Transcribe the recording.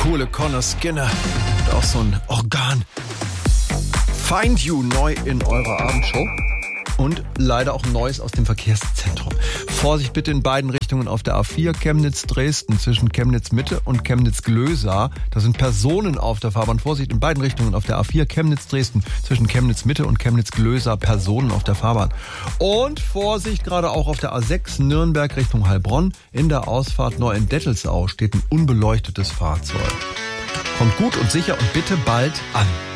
coole Connor Skinner. Und auch so ein Organ. Find You neu in eurer Abendshow. Und leider auch Neues aus dem Verkehrszentrum. Vorsicht bitte in beiden Richtungen auf der A4 Chemnitz-Dresden zwischen Chemnitz-Mitte und Chemnitz-Glösa. Da sind Personen auf der Fahrbahn. Vorsicht in beiden Richtungen auf der A4 Chemnitz-Dresden zwischen Chemnitz-Mitte und Chemnitz-Glösa. Personen auf der Fahrbahn. Und Vorsicht gerade auch auf der A6 Nürnberg Richtung Heilbronn. In der Ausfahrt neu in Dettelsau steht ein unbeleuchtetes Fahrzeug. Kommt gut und sicher und bitte bald an.